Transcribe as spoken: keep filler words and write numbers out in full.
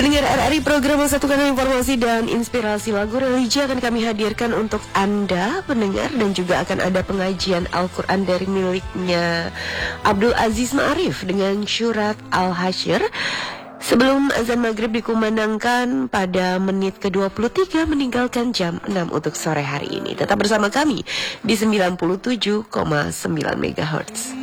Pendengar R R I, program Satukan Informasi dan Inspirasi Lagu Religi akan kami hadirkan untuk Anda pendengar, dan juga akan ada pengajian Al-Quran dari miliknya Abdul Aziz Ma'arif dengan Surat Al-Hasyr. Sebelum azan maghrib dikumandangkan pada menit ke dua puluh tiga meninggalkan jam enam untuk sore hari ini. Tetap bersama kami di sembilan puluh tujuh koma sembilan megahertz.